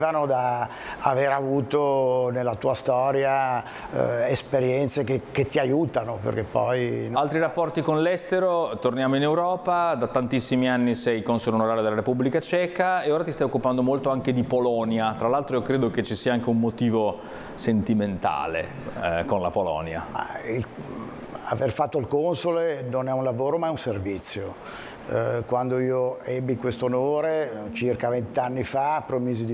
Da aver avuto nella tua storia esperienze che ti aiutano, perché poi... Altri rapporti con l'estero, torniamo in Europa, da tantissimi anni sei console onorario della Repubblica Ceca e ora ti stai occupando molto anche di Polonia. Tra l'altro io credo che ci sia anche un motivo sentimentale con la Polonia. Aver fatto il console non è un lavoro ma è un servizio. Quando io ebbi questo onore, circa 20 anni fa, promisi di